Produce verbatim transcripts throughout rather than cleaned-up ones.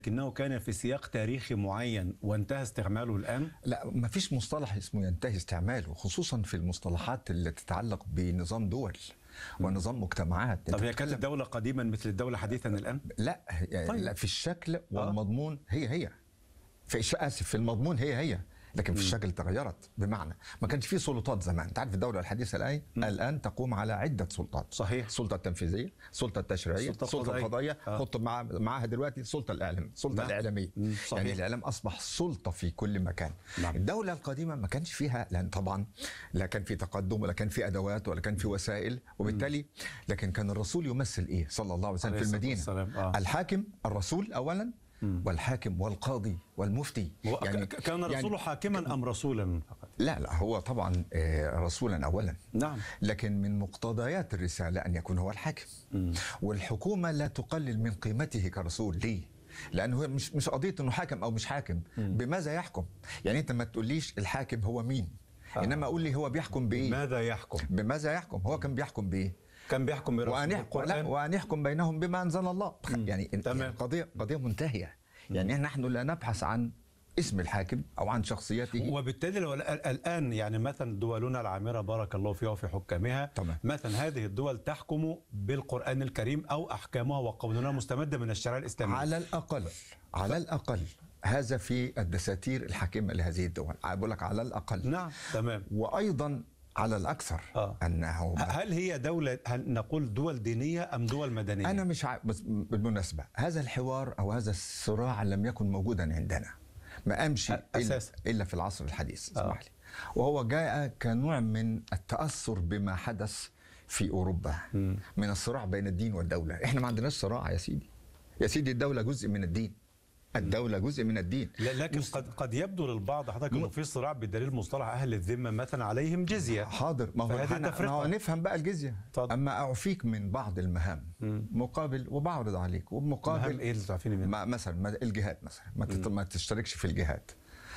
لكنه كان في سياق تاريخي معين وانتهى استعماله الآن؟ لا، ما فيش مصطلح اسمه ينتهي استعماله، خصوصا في المصطلحات اللي تتعلق بنظام دول ونظام مجتمعات. طب هي كانت الدولة قديما مثل الدولة حديثا الآن؟ لا, يعني طيب. لا، في الشكل والمضمون هي هي في اسف في المضمون هي هي لكن في الشكل تغيرت. بمعنى ما كانش فيه سلطات زمان. انت عارف الدوله الحديثه الان الان تقوم على عده سلطات. صحيح. السلطه التنفيذيه، السلطه التشريعيه، السلطه القضائيه، حط مع معاها دلوقتي السلطه الاعلام السلطه نعم. الاعلاميه. صحيح. يعني الاعلام اصبح سلطه في كل مكان. نعم. الدوله القديمه ما كانش فيها، لان طبعا لا كان في تقدم ولا كان في ادوات ولا كان في وسائل، وبالتالي لكن كان الرسول يمثل ايه صلى الله عليه وسلم في المدينه؟ آه. الحاكم الرسول اولا، والحاكم والقاضي والمفتي. يعني كان الرسول يعني حاكما ام رسولا فقط؟ لا لا، هو طبعا رسولا اولا. نعم. لكن من مقتضيات الرساله ان يكون هو الحاكم. مم. والحكومه لا تقلل من قيمته كرسول. ليه؟ لانه مش مش قضيه انه حاكم او مش حاكم. مم. بماذا يحكم؟ يعني انت ما تقوليش الحاكم هو مين، آه. انما قول لي هو بيحكم بايه؟ ماذا يحكم؟ بماذا يحكم؟ هو كان بيحكم بايه؟ كان بيحكم وأن يحكم, لا وأن يحكم بينهم بما أنزل الله. مم. يعني تمام. قضية قضية منتهية. يعني نحن لا نبحث عن اسم الحاكم أو عن شخصيته. وبالتالي لو الآن يعني مثلا دولنا العامرة بارك الله فيها وفي حكامها، طبعا. مثلا هذه الدول تحكم بالقرآن الكريم أو أحكامها وقوانينها مستمدة من الشريعة الإسلامية على الأقل. على الأقل هذا في الدساتير الحاكمة لهذه الدول. بقول لك على الأقل. نعم تمام. وأيضا على الأكثر آه. أنه هل هي دولة، هل نقول دول دينية أم دول مدنية؟ أنا مش ع... بالمناسبة هذا الحوار أو هذا الصراع لم يكن موجودا عندنا، ما قامش إلا, إلا في العصر الحديث. اسمح لي. وهو جاء كنوع من التأثر بما حدث في أوروبا. م. من الصراع بين الدين والدولة. إحنا ما عندناش صراع يا سيدي. يا سيدي الدولة جزء من الدين. الدولة جزء من الدين. لكن قد قد يبدو للبعض حضرتك انه في صراع بدليل مصطلح اهل الذمه مثلا عليهم جزيه. حاضر، ما هو ما هو نفهم بقى الجزيه. طب. اما اعفيك من بعض المهام مم. مقابل وبعرض عليك ومقابل مهام ايه اللي تعفيني منها؟ مثلا الجهاد مثلا ما, ما تشتركش في الجهاد.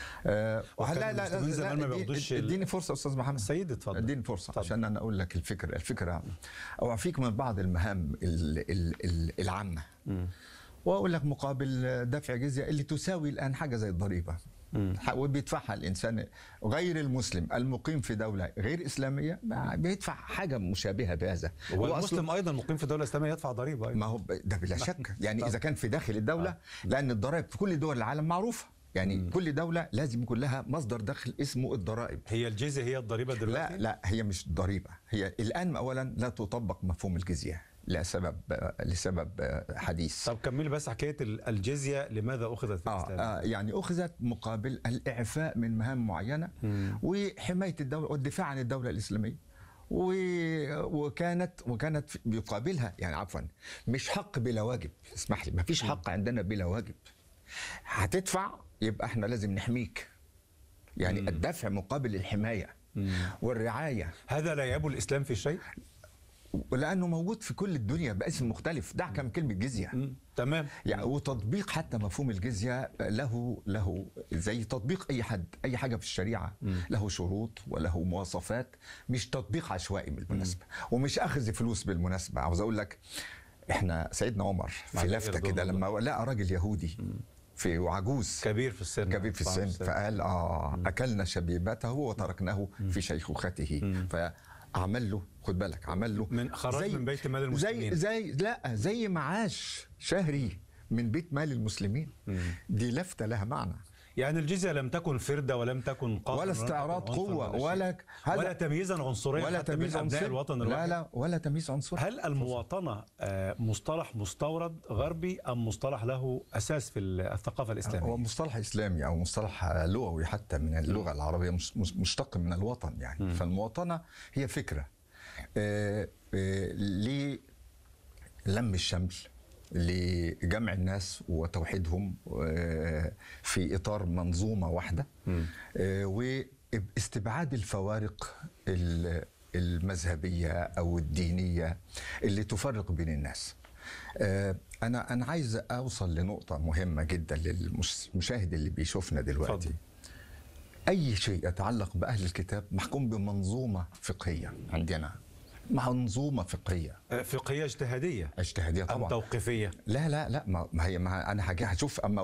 أه لا لا لا, لا اديني فرصه استاذ محمد. سيد اتفضل. اديني فرصه طب. عشان انا اقول لك الفكره الفكره اعفيك من بعض المهام العامه. مم. واقول لك مقابل دفع جزيه اللي تساوي الان حاجه زي الضريبه. مم. وبيدفعها الانسان غير المسلم المقيم في دوله غير اسلاميه بيدفع حاجه مشابهه بهذا. هو المسلم ايضا مقيم في دوله اسلاميه يدفع ضريبه أيضا. ما هو ده بلا شك. يعني طب. اذا كان في داخل الدوله آه. لان الضرائب في كل دول العالم معروفه. يعني مم. كل دولة لازم يكون لها مصدر دخل اسمه الضرائب. هي الجزية هي الضريبة دلوقتي؟ لا لا، هي مش ضريبة. هي الآن أولا لا تطبق مفهوم الجزية لسبب لسبب حديث. طب كمل بس حكاية الجزية لماذا أخذت في الإسلام؟ آه, آه يعني أخذت مقابل الإعفاء من مهام معينة مم. وحماية الدولة والدفاع عن الدولة الإسلامية. وكانت وكانت بيقابلها يعني عفوا مش حق بلا واجب. اسمح لي، ما فيش حق عندنا بلا واجب. هتدفع يبقى احنا لازم نحميك. يعني مم. الدفع مقابل الحماية مم. والرعاية. هذا لا يعيب الإسلام في شيء؟ ولأنه موجود في كل الدنيا باسم مختلف. دع كم كلمة جزية. مم. تمام. يعني وتطبيق حتى مفهوم الجزية له له زي تطبيق أي حد أي حاجة في الشريعة. مم. له شروط وله مواصفات. مش تطبيق عشوائي بالمناسبة. مم. ومش أخذ فلوس بالمناسبة. عاوز أقول لك إحنا سيدنا عمر في لفتة كده لما لقى راجل يهودي مم. في وعجوز كبير في السن كبير في السن فقال اه مم. أكلنا شبيبته وتركناه مم. في شيخوخته. مم. فعمل له، خد بالك، عمل له من خرج من بيت مال المسلمين. زي زي لا زي معاش شهري من بيت مال المسلمين. مم. دي لفتة لها معنى. يعني الجزية لم تكن فردة ولم تكن قهر ولا استعراض قوة ولا ولا, ولا تمييزا عنصريا ولا حتى تمييز بين أبناء الوطن الواحد. لا لا ولا تمييز عنصري. هل المواطنة مصطلح مستورد غربي أم مصطلح له أساس في الثقافة الإسلامية؟ هو مصطلح إسلامي أو مصطلح لغوي حتى من اللغة العربية، مشتق من الوطن يعني. م. فالمواطنة هي فكرة للم الشمل لجمع الناس وتوحيدهم في إطار منظومة واحدة واستبعاد الفوارق المذهبية أو الدينية اللي تفرق بين الناس. أنا أنا عايز أوصل لنقطة مهمة جدا للمشاهد اللي بيشوفنا دلوقتي. فضل. أي شيء يتعلق بأهل الكتاب محكوم بمنظومة فقهية عندنا منظومه فقهيه فقهيه اجتهاديه اجتهاديه طبعا أم توقيفيه؟ لا لا لا ما هي ما انا هشوف اما